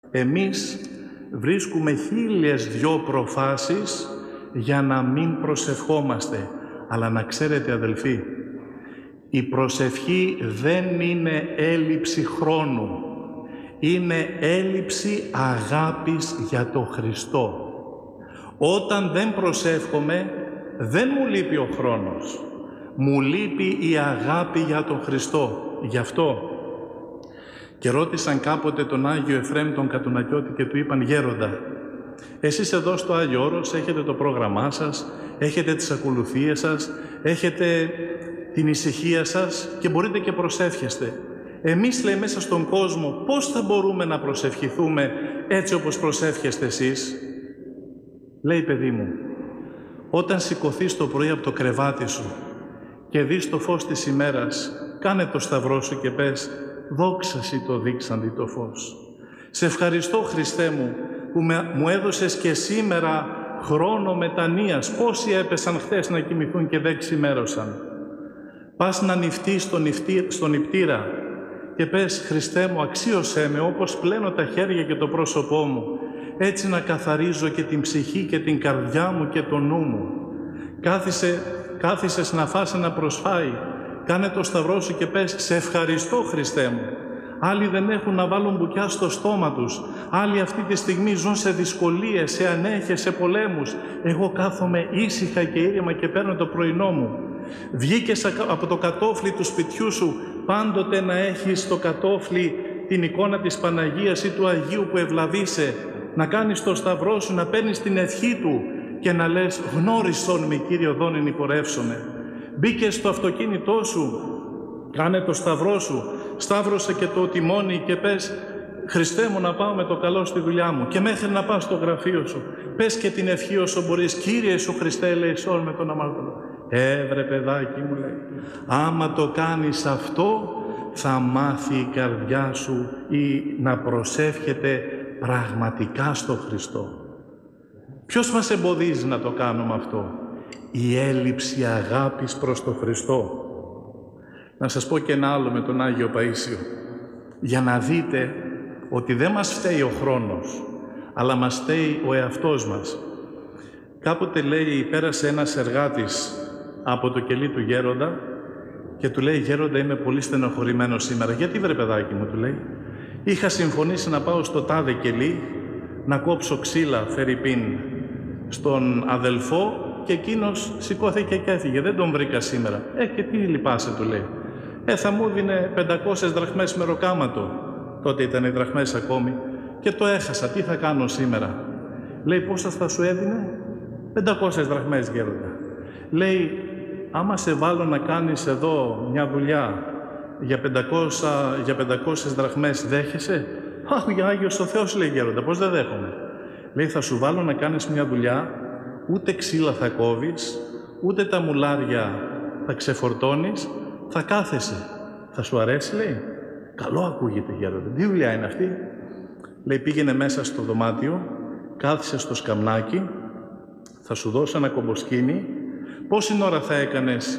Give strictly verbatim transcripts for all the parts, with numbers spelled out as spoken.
Εμείς βρίσκουμε χίλιες δυο προφάσεις για να μην προσευχόμαστε. Αλλά να ξέρετε, αδελφοί, η προσευχή δεν είναι έλλειψη χρόνου. Είναι έλλειψη αγάπης για τον Χριστό. Όταν δεν προσεύχομαι, δεν μου λείπει ο χρόνος. Μου λείπει η αγάπη για τον Χριστό. Γι' αυτό και ρώτησαν κάποτε τον Άγιο Εφραίμ τον Κατουνακιώτη και του είπαν: «Γέροντα, εσείς εδώ στο Άγιο Όρος έχετε το πρόγραμμά σας, έχετε τις ακολουθίες σας, έχετε την ησυχία σας και μπορείτε και προσεύχεστε. Εμείς, λέει, μέσα στον κόσμο πώς θα μπορούμε να προσευχηθούμε έτσι όπως προσεύχεστε εσείς?» Λέει: «Παιδί μου, όταν σηκωθείς το πρωί από το κρεβάτι σου και δεις το φως της ημέρας, κάνε το σταυρό σου και πες: δόξα σοι το δείξαντι το φως. Σε ευχαριστώ, Χριστέ μου, που με, μου έδωσες και σήμερα χρόνο μετανοίας. Πόσοι έπεσαν χθες να κοιμηθούν και δεν ξημέρωσαν. Πας να νηφτείς στον, στον νηπτήρα και πες: Χριστέ μου, αξίωσέ με όπως πλένω τα χέρια και το πρόσωπό μου, έτσι να καθαρίζω και την ψυχή και την καρδιά μου και το νου μου. Κάθισε, κάθισες να φας ένα προσφάι, κάνε το σταυρό σου και πες: σε ευχαριστώ, Χριστέ μου. Άλλοι δεν έχουν να βάλουν μπουκιά στο στόμα τους. Άλλοι αυτή τη στιγμή ζουν σε δυσκολίες, σε ανέχες, σε πολέμους. Εγώ κάθομαι ήσυχα και ήρεμα και παίρνω το πρωινό μου. Βγήκες από το κατόφλι του σπιτιού σου, πάντοτε να έχεις στο κατόφλι την εικόνα της Παναγίας ή του Αγίου που ευλαβείσαι, να κάνεις το σταυρό σου, να παίρνεις την ευχή του και να λες: γνώρισον με, Κύριο δόνην υπορεύσομαι. Μπήκες στο αυτοκίνητό σου, κάνε το σταυρό σου, σταύρωσε και το τιμόνι και πες: Χριστέ μου, να πάω με το καλό στη δουλειά μου. Και μέχρι να πας στο γραφείο σου, πες και την ευχή όσο μπορείς: Κύριε σου Χριστέ, ελέησόν με τον αμαρτωλό. Έβρε παιδάκι μου, λέει, άμα το κάνεις αυτό, θα μάθει η καρδιά σου ή να προσεύχεται πραγματικά στο Χριστό. Ποιος μας εμποδίζει να το κάνουμε αυτό? Η έλλειψη αγάπης προς τον Χριστό. Να σας πω και ένα άλλο με τον Άγιο Παΐσιο, για να δείτε ότι δεν μας φταίει ο χρόνος, αλλά μας φταίει ο εαυτός μας. Κάποτε, λέει, πέρασε ένας εργάτης από το κελί του γέροντα και του λέει: Γέροντα, είμαι πολύ στενοχωρημένος σήμερα. Γιατί, βρε παιδάκι μου, του λέει, είχα συμφωνήσει να πάω στο τάδε κελί να κόψω ξύλα, φερρυπίν, στον αδελφό και εκείνος σηκώθηκε και έφυγε. Δεν τον βρήκα σήμερα. Ε, και τι λυπάσαι, του λέει. Ε, θα μου δίνε πεντακόσιες δραχμές μεροκάματο. Τότε ήταν οι δραχμές ακόμη. Και το έχασα. Τι θα κάνω σήμερα? Λέει: πόσα θα σου έδινε? πεντακόσιες δραχμές, γέροντα. Λέει: άμα σε βάλω να κάνεις εδώ μια δουλειά για, πεντακόσια, για πεντακόσιες δραχμές, δέχεσαι? Αχ, για Άγιος ο Θεός, λέει, γέροντα, πώς δεν δέχομαι? Λέει: θα σου βάλω να κάνεις μια δουλειά, ούτε ξύλα θα κόβεις, ούτε τα μουλάρια θα ξεφορτώνεις, θα κάθεσαι. Θα σου αρέσει? Λέει. Καλό ακούγεται, γέροντα. Τι δουλειά είναι αυτή? Λέει: πήγαινε μέσα στο δωμάτιο, κάθισε στο σκαμνάκι, θα σου δώσω ένα κομποσκίνι. Πόση ώρα θα έκανες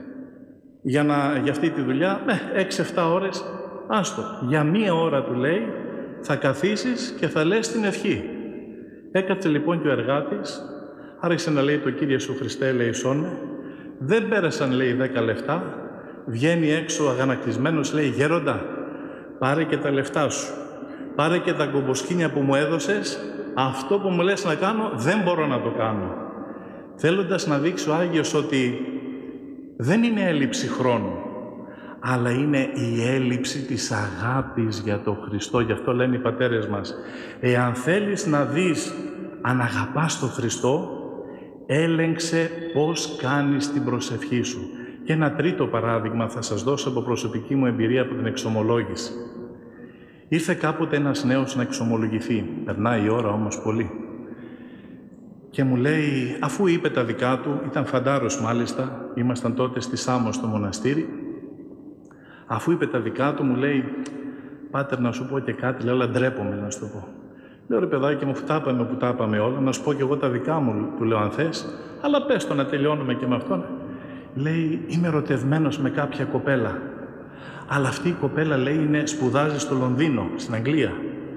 για, να, για αυτή τη δουλειά? Ε, έξι εφτά ώρες. Άστο. Για μία ώρα, του λέει, θα καθίσεις και θα λες την ευχή. Έκατσε λοιπόν και ο εργάτης, άρχισε να λέει: το Κύριε σου Χριστέ, ελέησόν με. Δεν πέρασαν, λέει, δέκα λεπτά. Βγαίνει έξω αγανακτισμένος, λέει: γέροντα, πάρε και τα λεφτά σου. Πάρε και τα κομποσκίνια που μου έδωσες. Αυτό που μου λες να κάνω, δεν μπορώ να το κάνω. Θέλοντας να δείξει ο Άγιος ότι δεν είναι έλλειψη χρόνου, αλλά είναι η έλλειψη της αγάπης για τον Χριστό. Γι' αυτό λένε οι πατέρες μας: εάν θέλεις να δεις αν αγαπάς τον Χριστό, έλεγξε πώς κάνεις την προσευχή σου. Και ένα τρίτο παράδειγμα θα σας δώσω από προσωπική μου εμπειρία από την εξομολόγηση. Ήρθε κάποτε ένας νέος να εξομολογηθεί. Περνάει η ώρα όμως πολύ. Και μου λέει, αφού είπε τα δικά του, ήταν φαντάρος μάλιστα, ήμασταν τότε στη Σάμο στο μοναστήρι, αφού είπε τα δικά του, μου λέει: πάτερ, να σου πω και κάτι. Λέω: αλλά ντρέπομαι να σου το πω. Λέω: ρε παιδάκι μου, τα είπαμε που τα είπαμε όλα, να σου πω και εγώ τα δικά μου, του λέω, αν θες, αλλά πες το να τελειώνουμε και με αυτόν. Λέει: είμαι ερωτευμένος με κάποια κοπέλα. Αλλά αυτή η κοπέλα, λέει, είναι, σπουδάζει στο Λονδίνο, στην Αγγλία.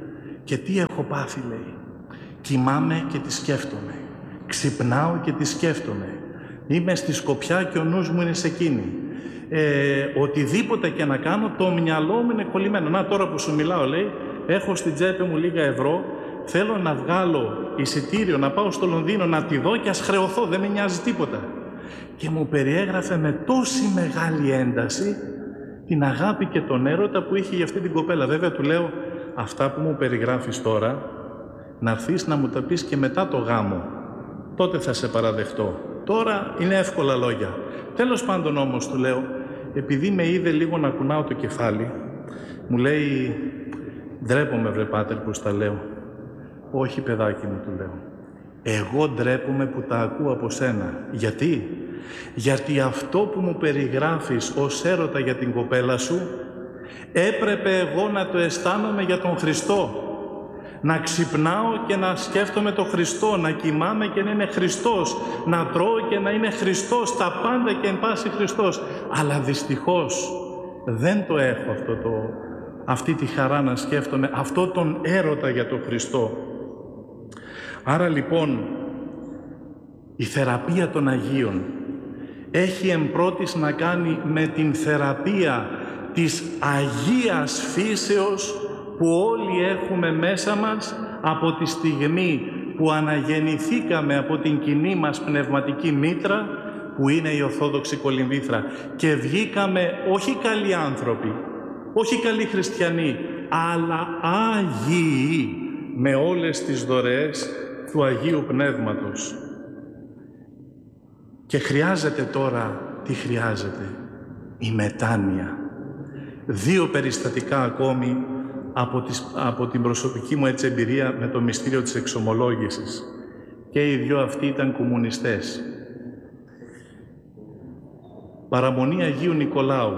Και τι έχω πάθει, λέει. Κοιμάμαι και τη σκέφτομαι. Ξυπνάω και τη σκέφτομαι. Είμαι στη σκοπιά και ο νους μου είναι σε εκείνη. Ε, οτιδήποτε και να κάνω, το μυαλό μου είναι κολλημένο. Να, τώρα που σου μιλάω, λέει, έχω στην τσέπη μου λίγα ευρώ, θέλω να βγάλω εισιτήριο, να πάω στο Λονδίνο, να τη δω και ας χρεωθώ, δεν με νοιάζει τίποτα. Και μου περιέγραφε με τόση μεγάλη ένταση την αγάπη και τον έρωτα που είχε για αυτή την κοπέλα. Βέβαια, του λέω, αυτά που μου περιγράφεις τώρα, να έρθεις να μου τα πεις και μετά το γάμο. Τότε θα σε παραδεχτώ. Τώρα είναι εύκολα λόγια. Τέλος πάντων όμως, του λέω, επειδή με είδε λίγο να κουνάω το κεφάλι, μου λέει, ντρέπομαι βρε πάτερ που στα λέω. Όχι παιδάκι μου, του λέω. Εγώ ντρέπομαι που τα ακούω από σένα. Γιατί? Γιατί αυτό που μου περιγράφεις ως έρωτα για την κοπέλα σου, έπρεπε εγώ να το αισθάνομαι για τον Χριστό. Να ξυπνάω και να σκέφτομαι τον Χριστό, να κοιμάμαι και να είναι Χριστός, να τρώω και να είναι Χριστός, τα πάντα και εν πάση Χριστός. Αλλά δυστυχώς δεν το έχω αυτό το, αυτή τη χαρά να σκέφτομαι, αυτό τον έρωτα για τον Χριστό. Άρα λοιπόν η θεραπεία των Αγίων έχει εμπρότης να κάνει με την θεραπεία της Αγίας φύσεως που όλοι έχουμε μέσα μας από τη στιγμή που αναγεννηθήκαμε από την κοινή μας πνευματική μήτρα, που είναι η Ορθόδοξη Κολυμβήθρα, και βγήκαμε όχι καλοί άνθρωποι, όχι καλοί χριστιανοί, αλλά Άγιοι με όλες τις δωρεές του Αγίου Πνεύματος. Και χρειάζεται τώρα, τι χρειάζεται? Η μετάνοια. Δύο περιστατικά ακόμη από, τις, από την προσωπική μου έτσι εμπειρία με το μυστήριο της εξομολόγησης. Και οι δυο αυτοί ήταν κομμουνιστές. Παραμονή Αγίου Νικολάου.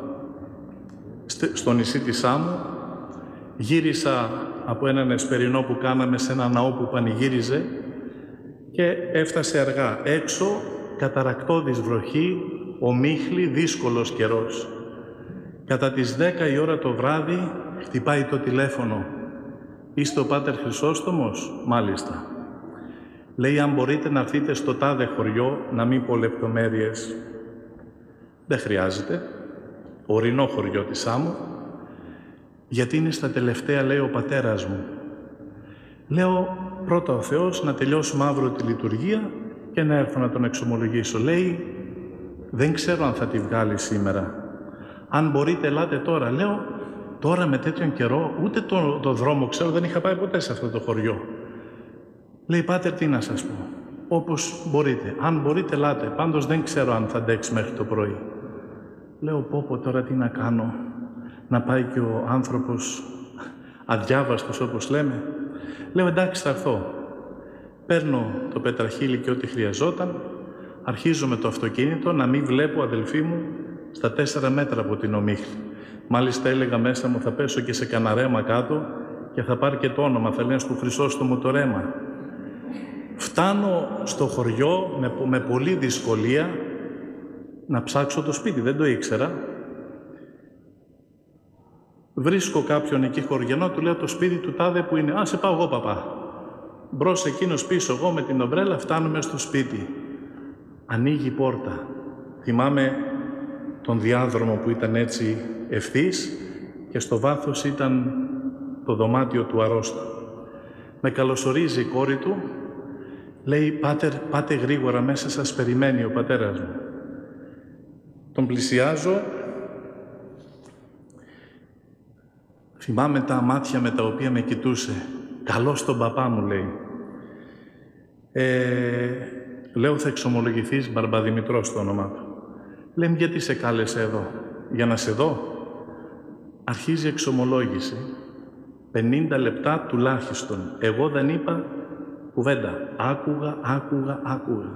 Στο νησί της Σάμου γύρισα από έναν εσπερινό που κάναμε σε ένα ναό που πανηγύριζε και έφτασε αργά. Έξω καταρακτώδης βροχή, ομίχλη, δύσκολος καιρός. Κατά τις δέκα η ώρα το βράδυ χτυπάει το τηλέφωνο. «Είστε ο Πάτερ Χρυσόστομος?» «Μάλιστα». Λέει, αν μπορείτε να έρθετε στο τάδε χωριό, να μην πω λεπτομέρειες. Δεν χρειάζεται. Ορεινό χωριό της Σάμου. Γιατί είναι στα τελευταία, λέει, ο πατέρας μου. Λέω, πρώτα ο Θεός, να τελειώσουμε αύριο τη λειτουργία και να έρθω να τον εξομολογήσω. Λέει, δεν ξέρω αν θα τη βγάλει σήμερα. Αν μπορείτε, ελάτε τώρα. Λέω, τώρα με τέτοιον καιρό, ούτε το, το δρόμο ξέρω, δεν είχα πάει ποτέ σε αυτό το χωριό. Λέει, Πάτερ, τι να σας πω. Όπως μπορείτε. Αν μπορείτε, ελάτε. Πάντως δεν ξέρω αν θα αντέξει μέχρι το πρωί. Λέω, πω πω, τώρα τι να κάνω. Να πάει και ο άνθρωπος αδιάβαστος, όπως λέμε. Λέω, εντάξει, θα έρθω. Παίρνω το πετραχύλι και ό,τι χρειαζόταν. Αρχίζω με το αυτοκίνητο να μην βλέπω, αδελφοί μου, στα τέσσερα μέτρα από την ομίχλη. Μάλιστα έλεγα μέσα μου, θα πέσω και σε κανένα ρέμα κάτω και θα πάρει και το όνομα, θα λένε στο Χρυσόστομο το ρέμα. Φτάνω στο χωριό με, με πολλή δυσκολία να ψάξω το σπίτι, δεν το ήξερα. Βρίσκω κάποιον εκεί χωριανό, του λέω το σπίτι του τάδε που είναι. Α, σε πάω εγώ, παπά. Μπρος εκείνος, πίσω εγώ με την ομπρέλα, φτάνουμε στο σπίτι. Ανοίγει η πόρτα. Θυμάμαι τον διάδρομο που ήταν έτσι ευθύς και στο βάθος ήταν το δωμάτιο του αρρώστου. Με καλωσορίζει η κόρη του, λέει, Πάτερ, πάτε γρήγορα, μέσα σας περιμένει ο πατέρας μου. Τον πλησιάζω, θυμάμαι τα μάτια με τα οποία με κοιτούσε. Καλώς τον παπά μου, λέει. Ε, λέω, θα εξομολογηθείς, Μπαρμπαδημητρός το όνομά του. Λέμε, γιατί σε κάλεσε εδώ? Για να σε δω. Αρχίζει η εξομολόγηση. πενήντα λεπτά τουλάχιστον. Εγώ δεν είπα κουβέντα. Άκουγα, άκουγα, άκουγα.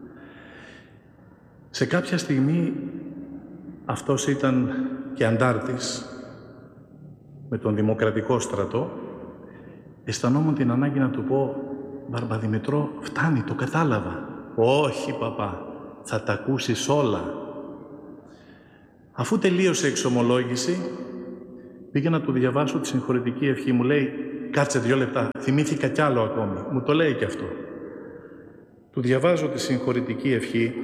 Σε κάποια στιγμή αυτός ήταν και αντάρτης με τον Δημοκρατικό στρατό. Αισθανόμουν την ανάγκη να του πω, Μπαρμπαδημητρό, φτάνει, το κατάλαβα. Όχι, παπά, θα τα ακούσεις όλα. Αφού τελείωσε η εξομολόγηση, πήγα να του διαβάσω τη συγχωρητική ευχή. Μου λέει, κάτσε δύο λεπτά, θυμήθηκα κι άλλο ακόμη. Μου το λέει κι αυτό. Του διαβάζω τη συγχωρητική ευχή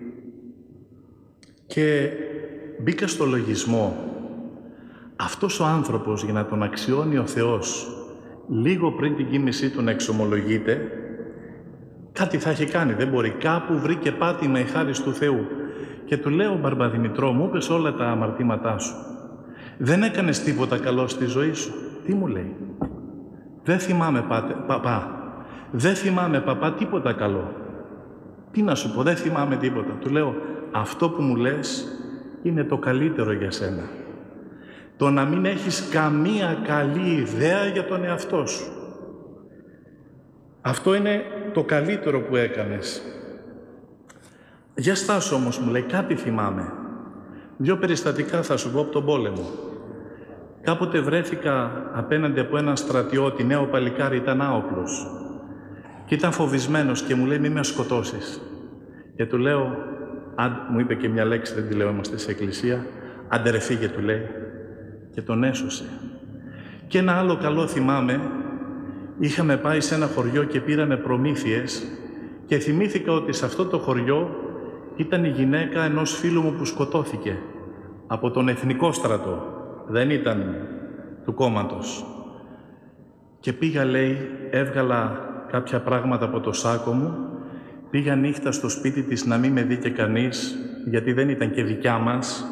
και μπήκα στο λογισμό. Αυτός ο άνθρωπος, για να τον αξιώνει ο Θεός, λίγο πριν την κοίμησή του να εξομολογείται, κάτι θα έχει κάνει, δεν μπορεί. Κάπου βρήκε πάτημα η χάρις του Θεού. Και του λέω, Μπαρμπαδημητρό, μου είπες όλα τα αμαρτήματά σου. Δεν έκανες τίποτα καλό στη ζωή σου. Τι μου λέει? Δεν θυμάμαι, πάτε, παπά. Δεν θυμάμαι, παπά, τίποτα καλό. Τι να σου πω, δεν θυμάμαι τίποτα. Του λέω, αυτό που μου λες είναι το καλύτερο για σένα. Το να μην έχεις καμία καλή ιδέα για τον εαυτό σου. Αυτό είναι το καλύτερο που έκανες. Για στάσου όμως, μου λέει, κάτι θυμάμαι. Δύο περιστατικά θα σου πω από τον πόλεμο. Κάποτε βρέθηκα απέναντι από έναν στρατιώτη, νέο παλικάρι, ήταν άοπλος. Και ήταν φοβισμένος και μου λέει, μη με σκοτώσεις. Και του λέω, αν, μου είπε και μια λέξη, δεν τη λέω, είμαστε σε εκκλησία, άντε ρε φύγε, του λέει. Και τον έσωσε. Και ένα άλλο καλό θυμάμαι, είχαμε πάει σε ένα χωριό και πήραμε προμήθειες και θυμήθηκα ότι σε αυτό το χωριό ήταν η γυναίκα ενός φίλου μου που σκοτώθηκε από τον Εθνικό Στρατό. Δεν ήταν του κόμματος. Και πήγα, λέει, έβγαλα κάποια πράγματα από το σάκο μου, πήγα νύχτα στο σπίτι της να μην με δει και κανείς, γιατί δεν ήταν και δικιά μας,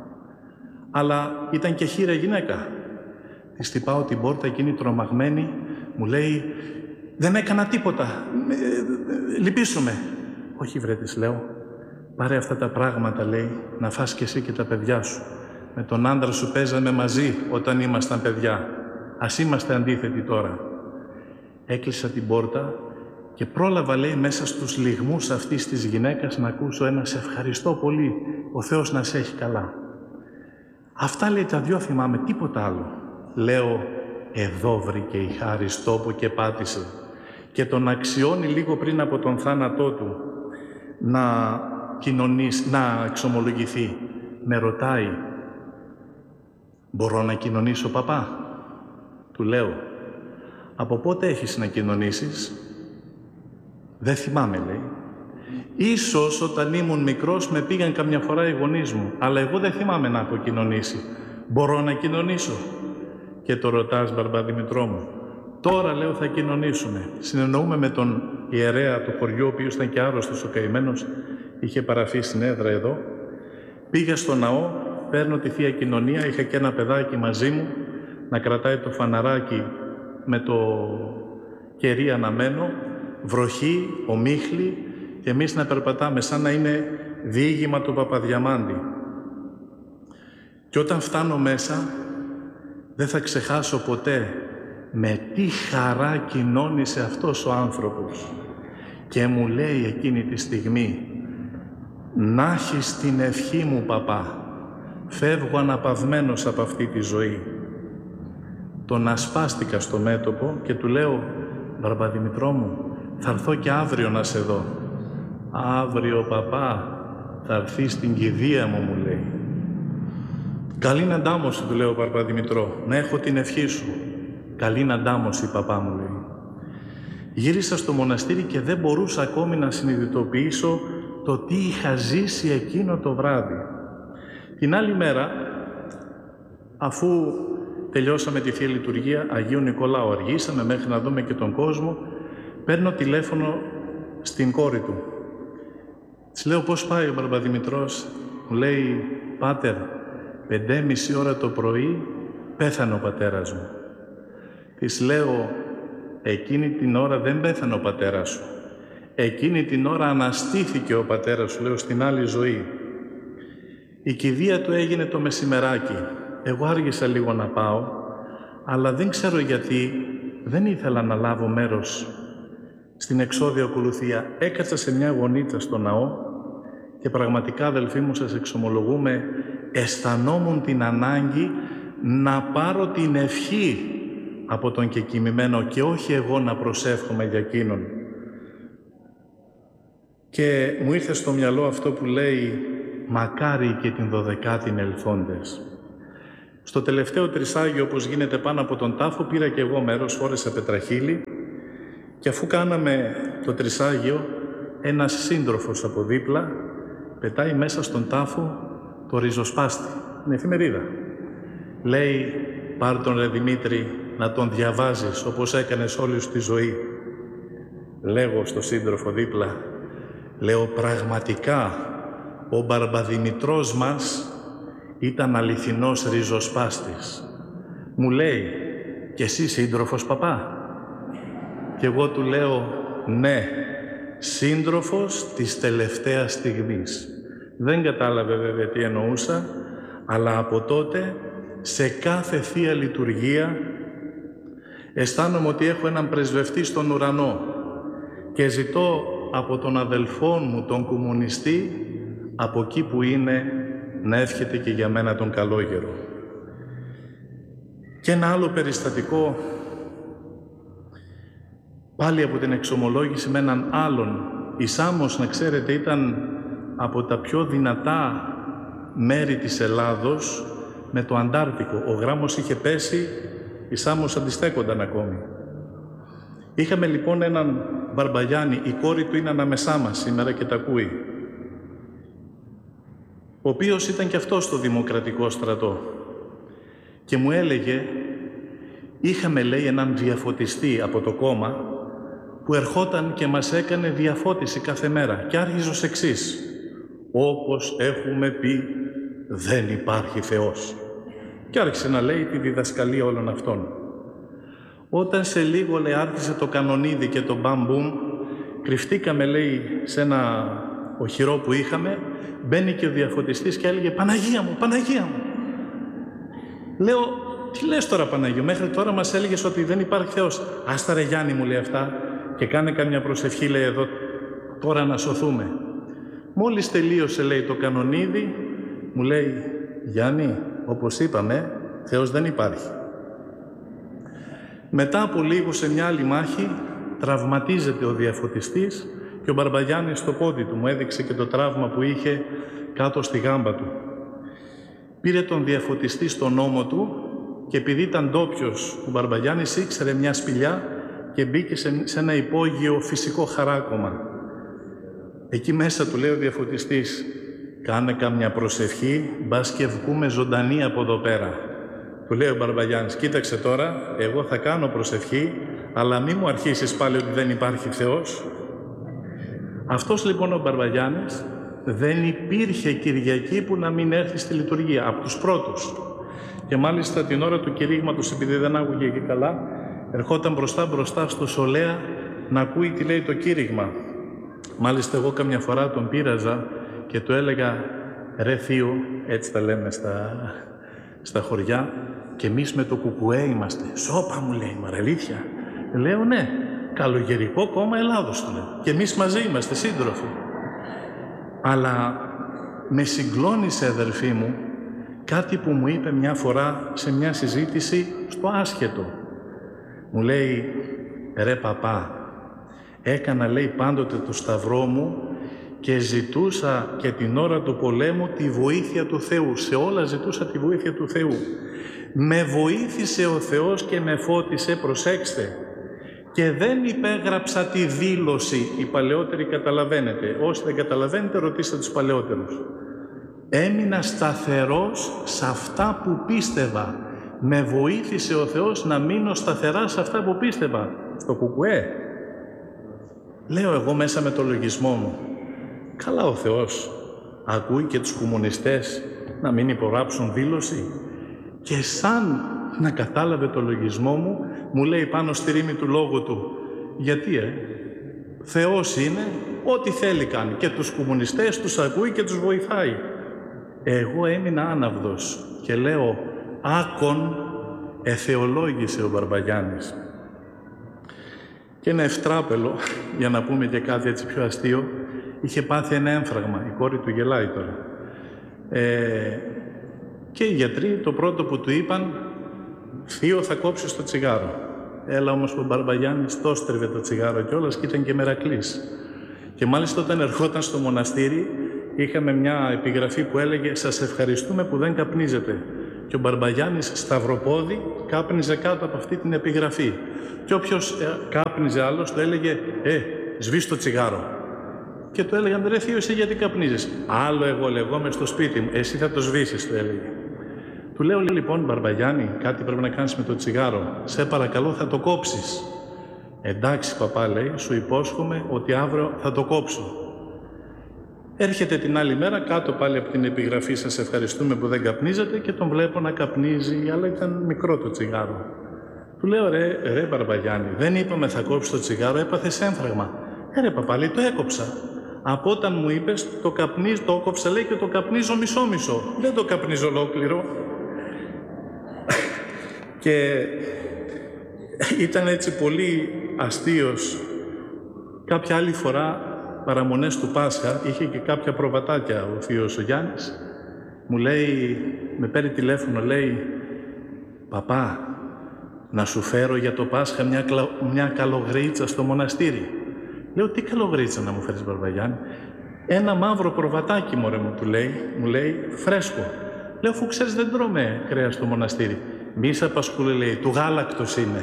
αλλά ήταν και χείρα γυναίκα. Της χτυπάω την πόρτα, εκείνη τρομαγμένη, μου λέει, δεν έκανα τίποτα, λυπήσου με. Όχι βρε, της λέω, πάρε αυτά τα πράγματα, λέει, να φας και εσύ και τα παιδιά σου. Με τον άντρα σου παίζαμε μαζί όταν ήμασταν παιδιά. Ας είμαστε αντίθετοι τώρα. Έκλεισα την πόρτα και πρόλαβα, λέει, μέσα στους λυγμούς αυτής της γυναίκας να ακούσω ένα «Σε ευχαριστώ πολύ, ο Θεός να σε έχει καλά». Αυτά, λέει, τα δυο θυμάμαι, τίποτα άλλο. Λέω, εδώ βρήκε η χάρις τόπο και πάτησε. Και τον αξιώνει λίγο πριν από τον θάνατό του να κοινωνήσει, να εξομολογηθεί. Με ρωτάει, μπορώ να κοινωνήσω, παπά? Του λέω, από πότε έχεις να κοινωνήσεις? Δεν θυμάμαι, λέει. Ίσως όταν ήμουν μικρός με πήγαν καμιά φορά οι γονείς μου, αλλά εγώ δεν θυμάμαι να έχω κοινωνήσει. Μπορώ να κοινωνήσω? Και το ρωτάς, Μπαρμπαδημητρό μου. Τώρα, λέω, θα κοινωνήσουμε. Συνεννοούμε με τον ιερέα του χωριού, ο οποίος ήταν και άρρωστος ο καημένος, είχε παραφεί στην έδρα εδώ. Πήγα στο ναό, παίρνω τη Θεία Κοινωνία, είχα και ένα παιδάκι μαζί μου, να κρατάει το φαναράκι με το κερί αναμένο, βροχή, ομίχλη, και εμείς να περπατάμε σαν να είναι διήγημα του Παπαδιαμάντη. Και όταν φτάνω μέσα, δεν θα ξεχάσω ποτέ με τι χαρά κοινώνησε αυτός ο άνθρωπος. Και μου λέει εκείνη τη στιγμή, «Να έχεις την ευχή μου, παπά, φεύγω αναπαυμένος από αυτή τη ζωή». Τον ασπάστηκα στο μέτωπο και του λέω, «Μπαρμπαδημητρό μου, θα έρθω και αύριο να σε δω». «Αύριο, παπά, θα έρθει στην κηδεία μου», μου λέει. «Καλήν αντάμωση», του λέω, Μπαρμπαδημητρό, «να έχω την ευχή σου». «Καλήν αντάμωση, παπά», μου λέει. Γύρισα στο μοναστήρι και δεν μπορούσα ακόμη να συνειδητοποιήσω το τι είχα ζήσει εκείνο το βράδυ. Την άλλη μέρα, αφού τελειώσαμε τη Θεία Λειτουργία Αγίου Νικολάου, αργήσαμε μέχρι να δούμε και τον κόσμο, παίρνω τηλέφωνο στην κόρη του. Της λέω, πώς πάει ο Μπαρμπαδημητρός? Μου λέει, «Πάτερ, πεντέμιση ώρα το πρωί πέθανε ο πατέρας μου». Της λέω, «Εκείνη την ώρα δεν πέθανε ο πατέρας σου. Εκείνη την ώρα αναστήθηκε ο πατέρας σου», λέω, «στην άλλη ζωή. Η κηδεία του έγινε το μεσημεράκι. Εγώ άργησα λίγο να πάω, αλλά δεν ξέρω γιατί δεν ήθελα να λάβω μέρος στην εξώδια ακολουθία. Έκατσα σε μια γωνίτσα στο ναό και πραγματικά, αδελφοί μου, σας εξομολογούμε, αισθανόμουν την ανάγκη να πάρω την ευχή από τον κεκοιμημένο και όχι εγώ να προσεύχομαι για εκείνον. Και μου ήρθε στο μυαλό αυτό που λέει «Μακάρι και την δωδεκάτην ελθόντες». Στο τελευταίο τρισάγιο, όπως γίνεται πάνω από τον τάφο, πήρα και εγώ μέρος, φόρεσα πετραχύλι και αφού κάναμε το τρισάγιο, ένας σύντροφος από δίπλα πετάει μέσα στον τάφο το ριζοσπάστη, την εφημερίδα. Λέει, πάρ' τον ρε Δημήτρη να τον διαβάζεις όπως έκανες όλη σου τη ζωή. Λέγω στο σύντροφο δίπλα, λέω πραγματικά ο Μπαρμπαδημητρός μας ήταν αληθινός ριζοσπάστης. Μου λέει, και εσύ σύντροφος παπά? Και εγώ του λέω, ναι, σύντροφος της τελευταίας στιγμής. Δεν κατάλαβε βέβαια τι εννοούσα, αλλά από τότε σε κάθε Θεία Λειτουργία αισθάνομαι ότι έχω έναν πρεσβευτή στον ουρανό και ζητώ από τον αδελφό μου, τον κομμουνιστή, από εκεί που είναι, να εύχεται και για μένα τον καλόγερο. Και ένα άλλο περιστατικό, πάλι από την εξομολόγηση με έναν άλλον. Η Σάμος, να ξέρετε, ήταν από τα πιο δυνατά μέρη της Ελλάδος με το Αντάρτικο. Ο γράμμος είχε πέσει, οι Σάμος αντιστέκονταν ακόμη. Είχαμε λοιπόν έναν Μπαρμπαγιάννη, η κόρη του είναι ανάμεσά μας σήμερα και τα ακούει, ο οποίος ήταν και αυτός στο Δημοκρατικό Στρατό. Και μου έλεγε, είχαμε λέει έναν διαφωτιστή από το κόμμα που ερχόταν και μας έκανε διαφώτιση κάθε μέρα και άρχιζε ως εξής, όπως έχουμε πει δεν υπάρχει Θεός. Και άρχισε να λέει τη διδασκαλία όλων αυτών. Όταν σε λίγο λέει άρχισε το κανονίδι και το μπαμπουμ, κρυφτήκαμε λέει σε ένα οχυρό που είχαμε, μπαίνει και ο διαφωτιστής και έλεγε «Παναγία μου, Παναγία μου». Λέω «Τι λες τώρα Παναγία, μέχρι τώρα μας έλεγες ότι δεν υπάρχει Θεός». «Άστα ρε Γιάννη» μου λέει αυτά και κάνε καμιά προσευχή λέει εδώ τώρα να σωθούμε. Μόλις τελείωσε λέει το κανονίδι, μου λέει «Γιάννη, όπως είπαμε, Θεός δεν υπάρχει». Μετά από λίγο σε μια άλλη μάχη τραυματίζεται ο διαφωτιστής και ο Μπαρμπαγιάννης στο πόδι του μου έδειξε και το τραύμα που είχε κάτω στη γάμπα του. Πήρε τον διαφωτιστή στον ώμο του και επειδή ήταν ντόπιος, ο Μπαρμπαγιάννης ήξερε μια σπηλιά και μπήκε σε, σε ένα υπόγειο φυσικό χαράκωμα. Εκεί μέσα του λέει ο διαφωτιστής, κάνε καμιά προσευχή, μπας και βγούμε ζωντανοί από εδώ πέρα. Του λέει ο Μπαρμπαγιάννης, κοίταξε τώρα, εγώ θα κάνω προσευχή, αλλά μη μου αρχίσεις πάλι ότι δεν υπάρχει Θεός. Αυτός λοιπόν ο Μπαρμπαγιάννης δεν υπήρχε Κυριακή που να μην έρθει στη λειτουργία, από τους πρώτους. Και μάλιστα την ώρα του κηρύγματος, επειδή δεν άκουγε και καλά, ερχόταν μπροστά μπροστά στο Σολέα να ακούει τι λέει το κήρυγμα. Μάλιστα εγώ καμιά φορά τον πείραζα και του έλεγα «Ρε θείο», έτσι τα λέμε στα, στα χωριά, και εμείς με το κουκουέ είμαστε. «Σώπα» μου λέει, «Μα αλήθεια». Λέω «Ναι, Καλογερικό Κόμμα Ελλάδος» του λέω. Και εμείς μαζί είμαστε σύντροφοι. Αλλά με συγκλώνησε αδερφή μου κάτι που μου είπε μια φορά σε μια συζήτηση στο άσχετο. Μου λέει «Ρε παπά, έκανα λέει πάντοτε το σταυρό μου και ζητούσα και την ώρα του πολέμου τη βοήθεια του Θεού. Σε όλα ζητούσα τη βοήθεια του Θεού. Με βοήθησε ο Θεός και με φώτισε, προσέξτε, και δεν υπέγραψα τη δήλωση». Οι παλαιότεροι καταλαβαίνετε. Όσοι δεν καταλαβαίνετε, ρωτήστε τους παλαιότερους. Έμεινα σταθερός σε αυτά που πίστευα. Με βοήθησε ο Θεός να μείνω σταθερά σε αυτά που πίστευα. Στο κουκουέ. Λέω εγώ μέσα με το λογισμό μου. Καλά ο Θεός ακούει και τους κομμουνιστές να μην υπογράψουν δήλωση. Και σαν να κατάλαβε το λογισμό μου, μου λέει πάνω στη ρήμη του λόγου του, γιατί ε, Θεός είναι, ό,τι θέλει κάνει. Και τους κομμουνιστές τους ακούει και τους βοηθάει. Εγώ έμεινα άναυδος και λέω, άκον εθεολόγησε ο Μπαρμπαγιάννης. Και ένα ευτράπελο, για να πούμε και κάτι έτσι πιο αστείο, είχε πάθει ένα έμφραγμα. Η κόρη του γελάει τώρα. Ε, και οι γιατροί το πρώτο που του είπαν, θείο θα κόψεις το τσιγάρο. Έλα όμως ο Μπαρμπαγιάννης το στρεβε το τσιγάρο κιόλας και ήταν και μερακλής. Και μάλιστα όταν ερχόταν στο μοναστήρι, είχαμε μια επιγραφή που έλεγε «Σας ευχαριστούμε που δεν καπνίζετε». Και Και ο Μπαρμπαγιάννης σταυροπόδι κάπνιζε κάτω από αυτή την επιγραφή. Και όποιος ε, κάπνιζε άλλος το έλεγε «Ε, σβήσ' το τσιγάρο». Και του έλεγαν «Ρε θείο, εσύ γιατί καπνίζεις?» «Άλλο εγώ λεγόμαι στο σπίτι μου, εσύ θα το σβήσεις», του έλεγε. Του λέω λοιπόν «Μπαρμπαγιάννη, κάτι πρέπει να κάνεις με το τσιγάρο. Σε παρακαλώ, θα το κόψεις». «Εντάξει παπά», λέει, «σου υπόσχομαι ότι αύριο θα το κόψω». Έρχεται την άλλη μέρα κάτω πάλι από την επιγραφή «Σας ευχαριστούμε που δεν καπνίζετε» και τον βλέπω να καπνίζει, αλλά ήταν μικρό το τσιγάρο. Του λέω «Ρε, ρε Μπαρμπαγιάννη, δεν είπαμε θα κόψεις το τσιγάρο, έπαθες έμφραγμα». «Ε, ρε παπά», λέει, «το έκοψα. Από όταν μου είπες το καπνίζω, το έκοψα», λέει, «και το καπνίζω μισό-μισό. Δεν το καπνίζω ολόκληρο». Και ήταν έτσι πολύ αστείος. Κάποια άλλη φορά, παραμονές του Πάσχα, είχε και κάποια προβατάκια ο θείος ο Γιάννης. Μου λέει, με παίρνει τηλέφωνο, λέει «Παπά, να σου φέρω για το Πάσχα μια, κλα... μια καλογρίτσα στο μοναστήρι». Λέω «Τι καλογρίτσα να μου φέρεις, Μπαρμπαγιάννη?» «Ένα μαύρο προβατάκι, μωρέ μου», του λέει, μου λέει «φρέσκο». Λέω «Αφού ξέρεις δεν τρώμε κρέας στο μοναστήρι». «Μη σε απασχολεί», λέει, «του γάλακτος είναι».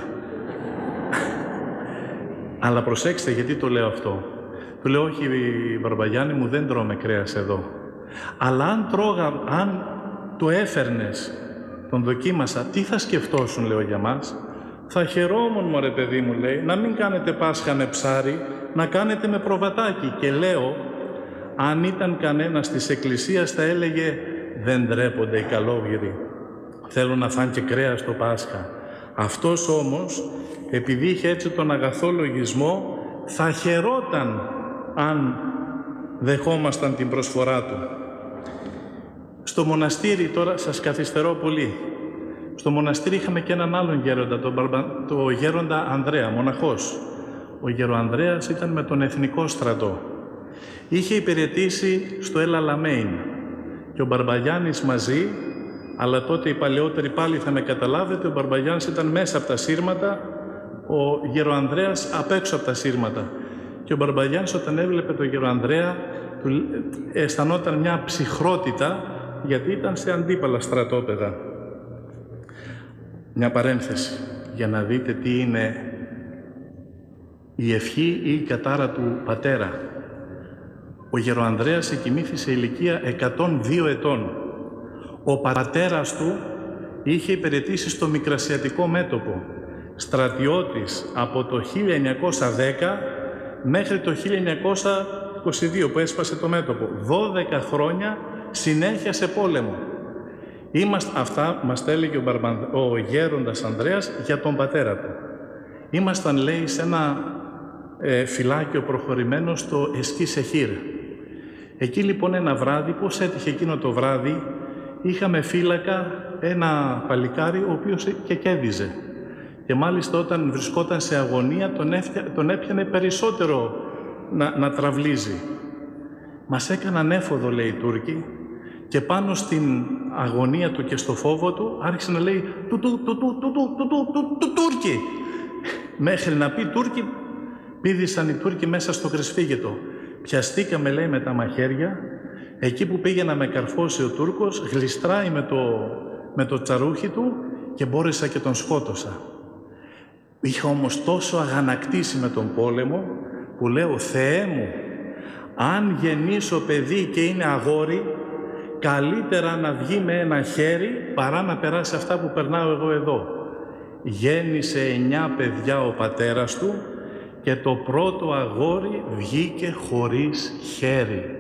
Αλλά προσέξτε γιατί το λέω αυτό. Του λέω «Όχι, Μπαρμπαγιάννη μου, δεν τρώμε κρέας εδώ. Αλλά αν τρώγα, αν το έφερνες, τον δοκίμασα, τι θα σκεφτόσουν», λέω, «για μας?» «Θα χαιρόμουν, μωρέ παιδί μου», λέει, «να μην κάνετε Πάσχα με ψάρι, να κάνετε με προβατάκι». Και λέω, αν ήταν κανένας της εκκλησίας θα έλεγε «Δεν ντρέπονται οι καλόγυροι. Θέλουν να φάνε και κρέας στο Πάσχα». Αυτός όμως, επειδή είχε έτσι τον αγαθό λογισμό, θα χαιρόταν αν δεχόμασταν την προσφορά του. Στο μοναστήρι, τώρα σας καθυστερώ πολύ, στο μοναστήρι είχαμε και έναν άλλον γέροντα, τον Μπαρμπα... το γέροντα Ανδρέα, μοναχός. Ο γεροανδρέας ήταν με τον εθνικό στρατό. Είχε υπηρετήσει στο Ελ Αλαμέιν και ο Μπαρμπαγιάννης μαζί, αλλά τότε οι παλαιότεροι πάλι θα με καταλάβετε, ο Μπαρμπαγιάννης ήταν μέσα από τα σύρματα, ο γεροανδρέας απ' έξω από τα σύρματα. Και ο Μπαρμπαγιάννης όταν έβλεπε τον γεροανδρέα αισθανόταν μια ψυχρότητα, γιατί ήταν σε αντίπαλα στρατόπεδα. Μια παρένθεση για να δείτε τι είναι η ευχή ή η κατάρα του πατέρα. Ο γεροανδρέας εκοιμήθη σε ηλικία εκατόν δύο ετών. Ο πατέρας του είχε υπηρετήσει στο Μικρασιατικό μέτωπο, στρατιώτης από το χίλια εννιακόσια δέκα μέχρι το χίλια εννιακόσια είκοσι δύο που έσπασε το μέτωπο. δώδεκα χρόνια συνέχεια σε πόλεμο. Είμαστε, αυτά μας τα έλεγε ο, Μπαρμπαν, ο γέροντας Ανδρέας για τον πατέρα του. Ήμασταν, λέει, σε ένα ε, φυλάκιο προχωρημένο στο Εσκί Σεχίρ. Εκεί λοιπόν ένα βράδυ, πώς έτυχε εκείνο το βράδυ, είχαμε φύλακα ένα παλικάρι ο οποίος και κέδιζε. Και μάλιστα όταν βρισκόταν σε αγωνία τον, έφτια, τον έπιανε περισσότερο να, να τραυλίζει. Μας έκαναν έφοδο, λέει, οι Τούρκοι, και πάνω στην αγωνία του και στο φόβο του άρχισε να λέει «Του, του, του, του, του, του, του, του, του, του, Τούρκοι». Μέχρι να πει Τούρκοι, πήδησαν οι Τούρκοι μέσα στο κρυσφύγετο. Πιαστήκαμε, λέει, με τα μαχαίρια. Εκεί που πήγε να με καρφώσει ο Τούρκος, γλιστράει με το, με το τσαρούχι του και μπόρεσα και τον σκότωσα. Είχα όμως τόσο αγανακτήσει με τον πόλεμο που λέω «Θεέ μου, αν γεννήσω παιδί και είναι αγόρι, καλύτερα να βγει με ένα χέρι παρά να περάσει αυτά που περνάω εγώ εδώ». Γέννησε εννιά παιδιά ο πατέρας του και το πρώτο αγόρι βγήκε χωρίς χέρι.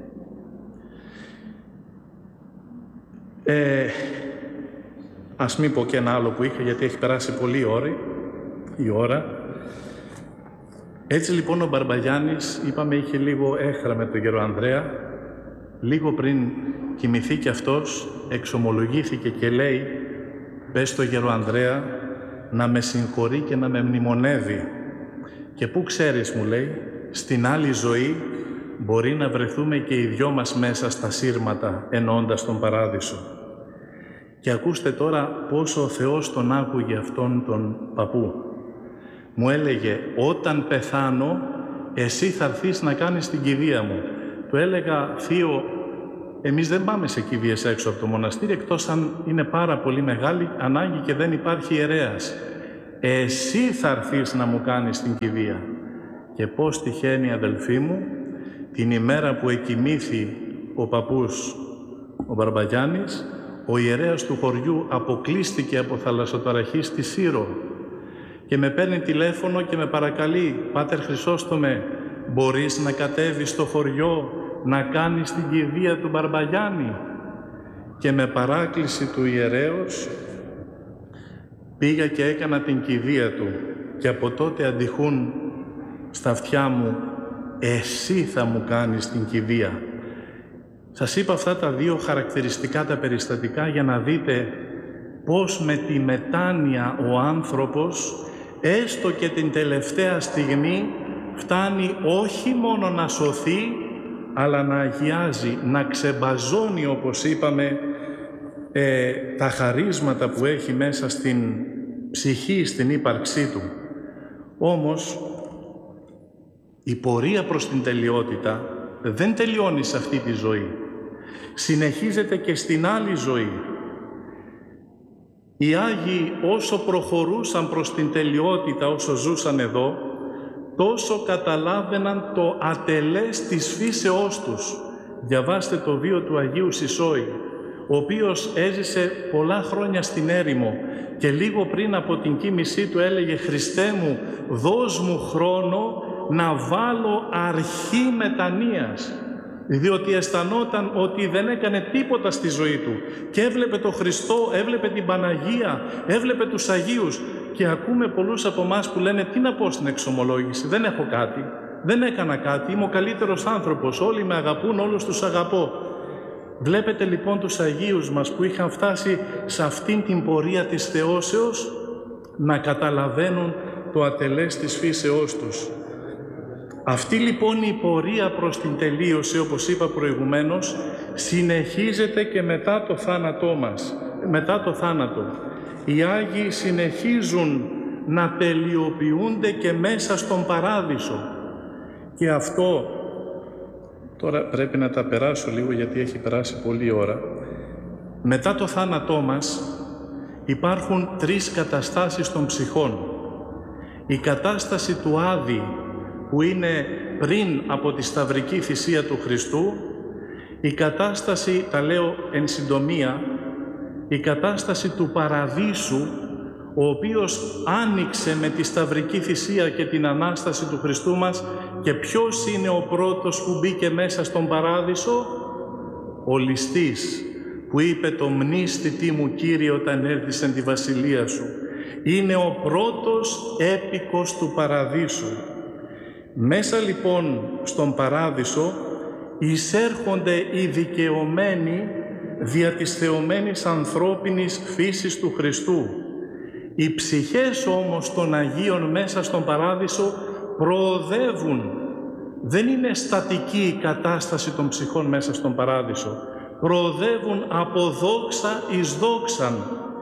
Ε, ας μην πω και ένα άλλο που είχα, γιατί έχει περάσει πολλή ώρα, η ώρα. Έτσι λοιπόν ο Μπαρμπαγιάννης, είπαμε, είχε λίγο έχρα με τον γεροανδρέα. Λίγο πριν κοιμηθεί κι αυτός, εξομολογήθηκε και λέει «Πες στο γεροανδρέα να με συγχωρεί και να με μνημονεύει. Και πού ξέρεις», μου λέει, «στην άλλη ζωή μπορεί να βρεθούμε και οι δυο μας μέσα στα σύρματα εννοώντας τον παράδεισο». Και ακούστε τώρα πόσο ο Θεός τον άκουγε αυτόν τον παππού. Μου έλεγε «Όταν πεθάνω, εσύ θα έρθεις να κάνεις την κηδεία μου». Του έλεγα «Θείο, εμείς δεν πάμε σε κηδείες έξω από το μοναστήρι, εκτός αν είναι πάρα πολύ μεγάλη ανάγκη και δεν υπάρχει ιερέας. Εσύ θα έρθεις να μου κάνεις την κηδεία. Και πώς τυχαίνει, αδελφοί μου, την ημέρα που εκοιμήθη ο παππούς ο Μπαρμπαγιάννης, ο ιερέας του χωριού αποκλείστηκε από θαλασσοταραχή στη Σύρο και με παίρνει τηλέφωνο και με παρακαλεί, «Πάτερ Χρυσόστομε, μπορείς να κατέβεις στο χωριό να κάνεις την κηδεία του Μπαρμπαγιάννη?» Και με παράκληση του ιερέως πήγα και έκανα την κηδεία του και από τότε αντιχούν στα αυτιά μου, «Εσύ θα μου κάνεις την κηδεία». Σας είπα αυτά τα δύο χαρακτηριστικά τα περιστατικά για να δείτε πώς με τη μετάνοια ο άνθρωπος, έστω και την τελευταία στιγμή, φτάνει όχι μόνο να σωθεί, αλλά να αγιάζει, να ξεμπαζώνει, όπως είπαμε, ε, τα χαρίσματα που έχει μέσα στην ψυχή, στην ύπαρξή του. Όμως, η πορεία προς την τελειότητα δεν τελειώνει σε αυτή τη ζωή. Συνεχίζεται και στην άλλη ζωή. Οι Άγιοι όσο προχωρούσαν προς την τελειότητα, όσο ζούσαν εδώ, τόσο καταλάβαιναν το ατελές της φύσεώς τους. Διαβάστε το βίο του Αγίου Σισόη, ο οποίος έζησε πολλά χρόνια στην έρημο και λίγο πριν από την κοίμησή του έλεγε «Χριστέ μου, δώσ' μου χρόνο να βάλω αρχή μετανοίας», διότι αισθανόταν ότι δεν έκανε τίποτα στη ζωή του και έβλεπε τον Χριστό, έβλεπε την Παναγία, έβλεπε τους Αγίους και ακούμε πολλούς από εμάς που λένε «Τι να πω στην εξομολόγηση, δεν έχω κάτι, δεν έκανα κάτι, είμαι ο καλύτερος άνθρωπος, όλοι με αγαπούν, όλους τους αγαπώ». Βλέπετε λοιπόν τους Αγίους μας που είχαν φτάσει σε αυτήν την πορεία της θεώσεως να καταλαβαίνουν το ατελές της φύσεώς τους. Αυτή λοιπόν η πορεία προς την τελείωση, όπως είπα προηγουμένως, συνεχίζεται και μετά το θάνατό μας, μετά το θάνατο. Οι Άγιοι συνεχίζουν να τελειοποιούνται και μέσα στον Παράδεισο. Και αυτό, τώρα πρέπει να τα περάσω λίγο γιατί έχει περάσει πολλή ώρα. Μετά το θάνατό μας υπάρχουν τρεις καταστάσεις των ψυχών. Η κατάσταση του Άδη, που είναι πριν από τη σταυρική θυσία του Χριστού, η κατάσταση, τα λέω εν συντομία, η κατάσταση του Παραδείσου, ο οποίος άνοιξε με τη σταυρική θυσία και την Ανάσταση του Χριστού μας. Και ποιος είναι ο πρώτος που μπήκε μέσα στον Παράδεισο? Ο ληστής, που είπε «Το μνήστητή μου Κύριε όταν έρθεις εν τη βασιλεία σου». Είναι ο πρώτος έπικος του Παραδείσου. Μέσα λοιπόν στον Παράδεισο εισέρχονται οι δικαιωμένοι δια της θεωμένης ανθρώπινης φύσης του Χριστού. Οι ψυχές όμως των Αγίων μέσα στον Παράδεισο προοδεύουν. Δεν είναι στατική η κατάσταση των ψυχών μέσα στον Παράδεισο. Προοδεύουν από δόξα εις δόξαν.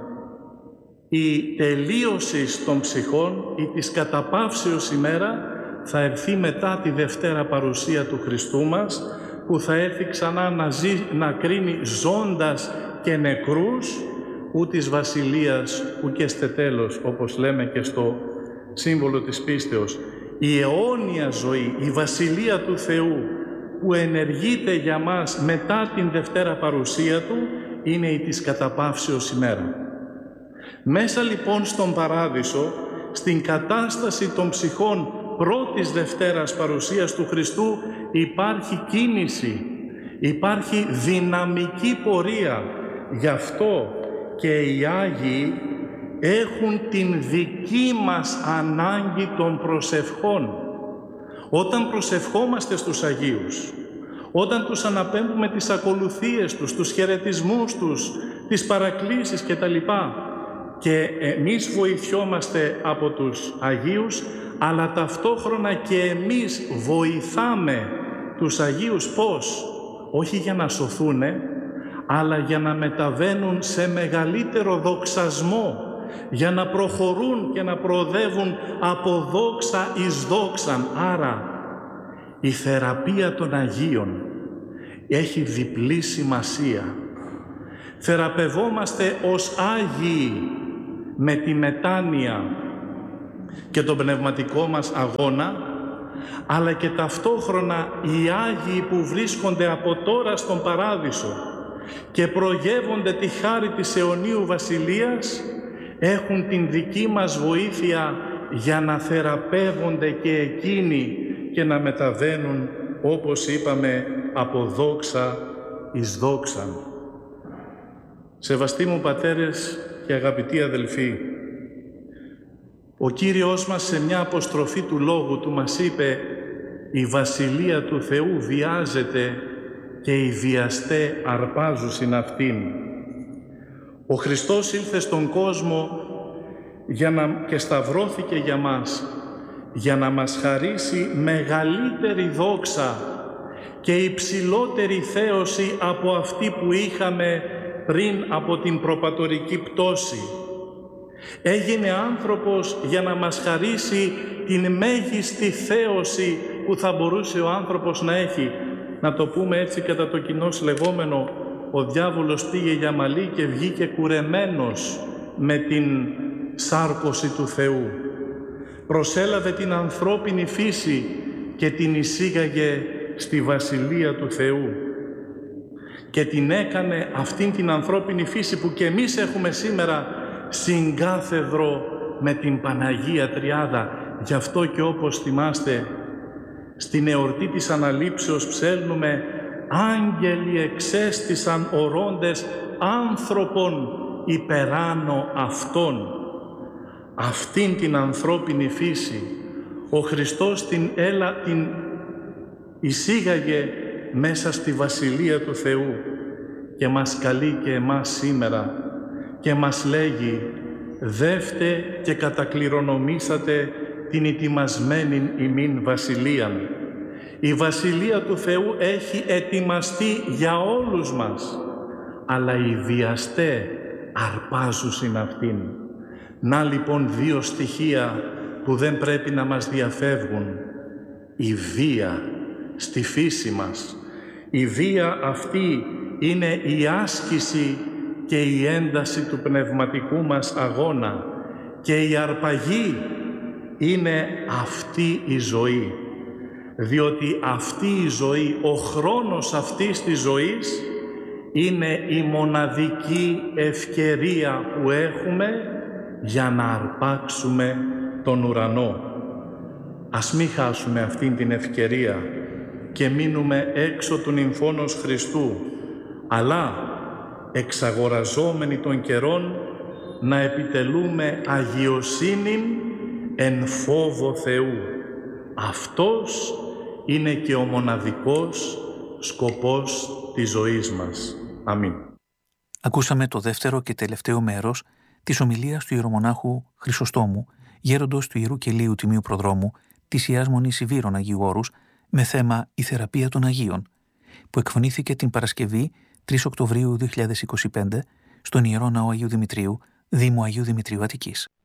Η τελείωση των ψυχών ή της καταπαύσεως ημέρα θα έρθει μετά τη Δευτέρα Παρουσία του Χριστού μας, που θα έρθει ξανά να, ζει, να κρίνει ζώντας και νεκρούς, ου της βασιλείας ου και στε τέλος, όπως λέμε και στο σύμβολο της πίστεως. Η αιώνια ζωή, η Βασιλεία του Θεού, που ενεργείται για μας μετά την Δευτέρα Παρουσία Του, είναι η της καταπαύσεως ημέρα. Μέσα λοιπόν στον Παράδεισο, στην κατάσταση των ψυχών πρώτης Δευτέρας Παρουσίας του Χριστού, υπάρχει κίνηση, υπάρχει δυναμική πορεία. Γι' αυτό και οι Άγιοι έχουν την δική μας ανάγκη των προσευχών. Όταν προσευχόμαστε στους Αγίους, όταν τους αναπέμπουμε τις ακολουθίες τους, τους χαιρετισμούς τους, τις παρακλήσεις κτλ. Και εμείς βοηθιόμαστε από τους Αγίους, αλλά ταυτόχρονα και εμείς βοηθάμε τους Αγίους πώς? Όχι για να σωθούνε, αλλά για να μεταβαίνουν σε μεγαλύτερο δοξασμό, για να προχωρούν και να προοδεύουν από δόξα εις δόξαν. Άρα, η θεραπεία των Αγίων, έχει διπλή σημασία. Θεραπευόμαστε ως Άγιοι με τη μετάνοια και τον πνευματικό μας αγώνα, αλλά και ταυτόχρονα οι Άγιοι που βρίσκονται από τώρα στον Παράδεισο και προγεύονται τη χάρη της αιωνίου Βασιλείας έχουν την δική μας βοήθεια για να θεραπεύονται και εκείνοι και να μεταβαίνουν, όπως είπαμε, από δόξα εις δόξα. Σεβαστοί μου πατέρες και αγαπητοί αδελφοί, ο Κύριος μας σε μια αποστροφή του Λόγου Του μας είπε «Η Βασιλεία του Θεού βιάζεται και οι βιαστέ αρπάζουσιν αυτήν». Ο Χριστός ήλθε στον κόσμο για να, και σταυρώθηκε για μας, για να μας χαρίσει μεγαλύτερη δόξα και υψηλότερη θέωση από αυτή που είχαμε πριν από την προπατορική πτώση. Έγινε άνθρωπος για να μας χαρίσει την μέγιστη θέωση που θα μπορούσε ο άνθρωπος να έχει. Να το πούμε έτσι κατά το κοινώς λεγόμενο, ο διάβολος πήγε για μαλλί και βγήκε κουρεμένος με την σάρκωση του Θεού. Προσέλαβε την ανθρώπινη φύση και την εισήγαγε στη Βασιλεία του Θεού. Και την έκανε αυτήν την ανθρώπινη φύση που και εμείς έχουμε σήμερα συγκάθεδρο με την Παναγία Τριάδα. Γι' αυτό και όπως θυμάστε, στην εορτή της Αναλήψεως ψέλνουμε «Άγγελοι εξέστησαν ορώντες άνθρωπον υπεράνω αυτών». Αυτήν την ανθρώπινη φύση ο Χριστός την, έλα, την εισήγαγε μέσα στη Βασιλεία του Θεού και μας καλεί και εμάς σήμερα και μας λέγει «Δεύτε και κατακληρονομήσατε την ετοιμασμένην ημίν Βασιλείαν». Η Βασιλεία του Θεού έχει ετοιμαστεί για όλους μας, αλλά οι βιαστέ αρπάζουσιν αυτήν. Να λοιπόν δύο στοιχεία που δεν πρέπει να μας διαφεύγουν. Η βία στη φύση μας. Η βία αυτή είναι η άσκηση και η ένταση του πνευματικού μας αγώνα και η αρπαγή είναι αυτή η ζωή. Διότι αυτή η ζωή, ο χρόνος αυτής της ζωής είναι η μοναδική ευκαιρία που έχουμε για να αρπάξουμε τον ουρανό. Ας μην χάσουμε αυτήν την ευκαιρία και μείνουμε έξω του νυμφώνος Χριστού, αλλά εξαγοραζόμενοι των καιρών να επιτελούμε αγιοσύνην εν φόβο Θεού. Αυτός είναι και ο μοναδικός σκοπός της ζωής μας. Αμήν. Ακούσαμε το δεύτερο και τελευταίο μέρος της ομιλίας του ιερομονάχου Χρυσοστόμου, γέροντος του Ιερού Κελίου Τιμίου Προδρόμου της Ιεράς Μονής Ιβύρων Αγίου Όρους, με θέμα «Η θεραπεία των Αγίων», που εκφωνήθηκε την Παρασκευή τρεις Οκτωβρίου δύο χιλιάδες είκοσι πέντε στον Ιερό Ναό Αγίου Δημητρίου, Δήμου Αγίου Δημητρίου Αττικής.